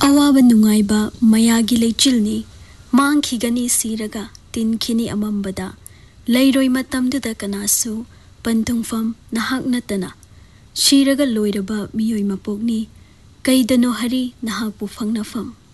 अवाब नुंगाइबा मयागी लेचिलनी मांगखिगनी सिरगा तिनखिनी अमंबदा लैरोय मतमदुदा Kanasu पंथुंगफम नहाक नतना सिरगा लोइरबा मियोय मपोगनी कैदनो Hari नहाकपु फंगनाफम।